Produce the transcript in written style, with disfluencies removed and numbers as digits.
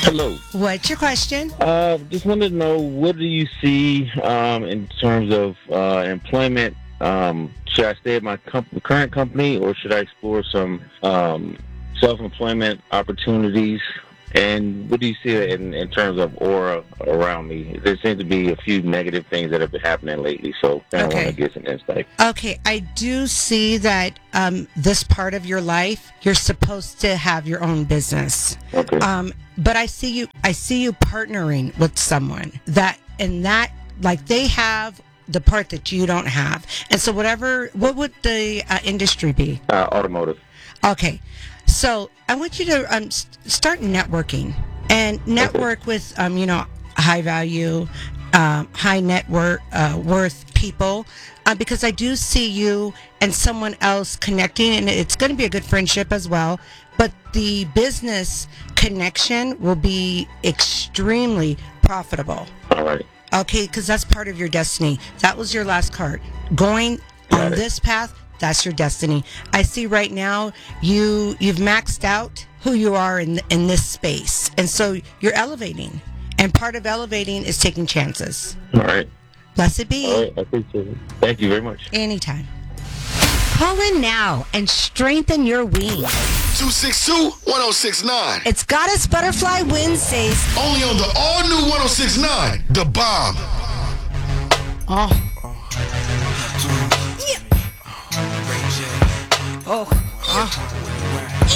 Hello. What's your question? Just wanted to know, what do you see in terms of employment? Should I stay at my current company, or should I explore some self-employment opportunities? And what do you see in terms of aura around me? There seems to be a few negative things that have been happening lately, so I want to get some insight. Okay, I do see that this part of your life, you're supposed to have your own business. Okay. But I see you partnering with someone that like they have the part that you don't have. And so what would the industry be? Automotive. Okay. So I want you to start networking and network with, high value, high net worth people, because I do see you and someone else connecting, and it's going to be a good friendship as well. But the business connection will be extremely profitable. All right. Okay, because that's part of your destiny. That was your last card. Going on this path, that's your destiny. I see right now you've maxed out who you are in this space, and so you're elevating. And part of elevating is taking chances. All right. Blessed be. All right, I appreciate it. Thank you very much. Anytime. Call in now and strengthen your wings. 262-1069. It's Goddess Butterfly Wednesdays. Only on the all-new 1069, The Bomb. Oh. Yeah. Oh.